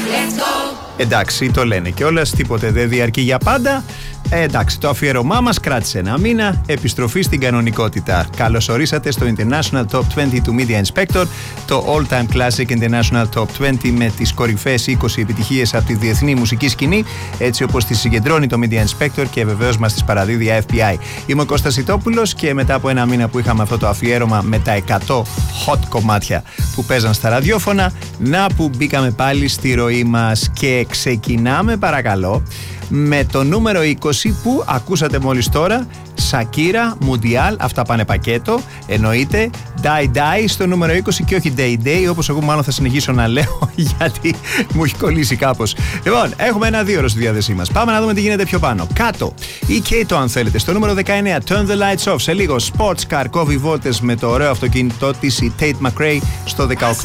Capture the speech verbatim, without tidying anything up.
Εντάξει, το λένε κιόλας, τίποτε δεν διαρκεί για πάντα. Ε, εντάξει, το αφιέρωμά μας κράτησε ένα μήνα. Επιστροφή στην κανονικότητα. Καλώς ορίσατε στο International Top είκοσι του Media Inspector, το All Time Classic International Top είκοσι με τις κορυφαίες είκοσι επιτυχίες από τη διεθνή μουσική σκηνή, έτσι όπως τις συγκεντρώνει το Media Inspector και βεβαίως μας τις παραδίδει Εφ Μπι Άι. Είμαι ο Κώστας Ιτόπουλος και μετά από ένα μήνα που είχαμε αυτό το αφιέρωμα με τα εκατό hot κομμάτια που παίζαν στα ραδιόφωνα, να που μπήκαμε πάλι στη ροή μας και ξεκινάμε παρακαλώ με το νούμερο είκοσι που ακούσατε μόλις τώρα. Σακύρα, Μουντιάλ, αυτά πάνε πακέτο. Εννοείται Die Die στο νούμερο είκοσι και όχι Day Day, όπως εγώ μάλλον θα συνεχίσω να λέω γιατί μου έχει κολλήσει κάπως. Λοιπόν, έχουμε ένα δύο ώρο στη διάθεσή μας. Πάμε να δούμε τι γίνεται πιο πάνω. Κάτω, ή και το αν θέλετε, στο νούμερο δεκαεννέα, Turn the Lights Off. Σε λίγο, Sports Car, κόβει βόλτες με το ωραίο αυτοκίνητό της η Tate McRae στο δεκαοκτώ.